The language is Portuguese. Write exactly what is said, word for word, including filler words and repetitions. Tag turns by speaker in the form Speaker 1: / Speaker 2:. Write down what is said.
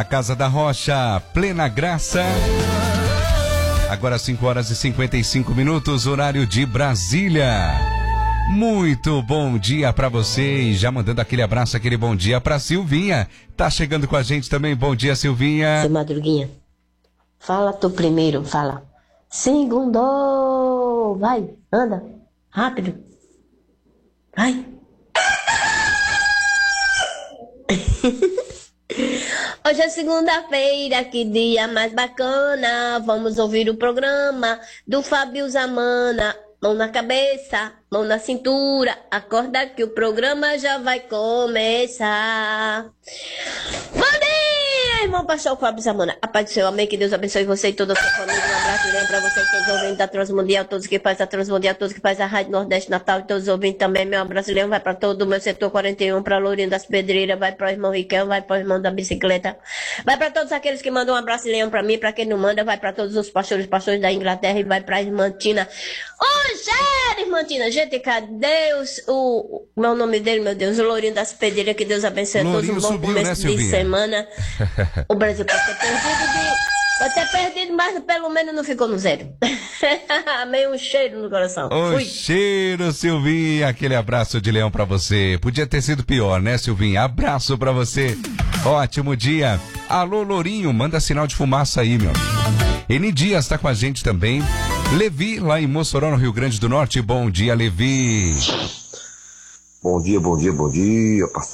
Speaker 1: a Casa da Rocha, Plena Graça. Agora cinco horas e cinquenta e cinco minutos, horário de Brasília. Muito bom dia pra você, e já mandando aquele abraço, aquele bom dia pra Silvinha. Tá chegando com a gente também, bom dia, Silvinha.
Speaker 2: Seu Madruguinha, fala tu primeiro, fala. Segundo, vai, anda, rápido, vai. Hoje é segunda-feira, que dia mais bacana. Vamos ouvir o programa do Fábio Zamana. Mão na cabeça, mão na cintura. Acorda que o programa já vai começar. Bom dia, irmão pastor Fábio Zamana. A paz do Senhor, amém. Que Deus abençoe você e toda a sua família. Um abraço grande pra você e todos os ouvintes da Transmundial, todos que fazem a Transmundial, todos que fazem a Rádio Nordeste Natal e todos os ouvintes também. Meu abraço grande vai pra todo o meu setor quarenta e um, pra Lourinho das Pedreiras, vai pro irmão Riquel, vai pro irmão da bicicleta, vai pra todos aqueles que mandam um abraço leão pra mim, pra quem não manda, vai pra todos os pastores, pastores da Inglaterra e vai pra irmã Tina. Ô, irmã Tina, gente, cadê os, o, o meu nome dele, meu Deus, o Lourinho das Pedreiras, que Deus abençoe a todos, um bom
Speaker 1: subiu,
Speaker 2: começo
Speaker 1: né,
Speaker 2: de semana. O Brasil pode ter perdido de... Pode ter perdido, mas pelo menos não ficou no zero. Meio um cheiro no coração.
Speaker 1: O
Speaker 2: Fui.
Speaker 1: cheiro, Silvinha. Aquele abraço de leão pra você. Podia ter sido pior, né, Silvinha? Abraço pra você. Ótimo dia. Alô, Lourinho, manda sinal de fumaça aí, meu amigo. N Dias tá com a gente também. Levi, lá em Mossoró, no Rio Grande do Norte. Bom dia, Levi.
Speaker 3: Bom dia, bom dia, bom dia, pastor.